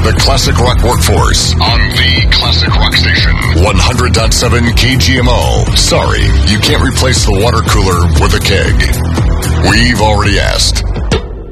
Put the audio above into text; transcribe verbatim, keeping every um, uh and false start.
the classic rock workforce on the Classic Rock Station. one hundred point seven K G M O. Sorry, you can't replace the water cooler with a keg. We've already asked.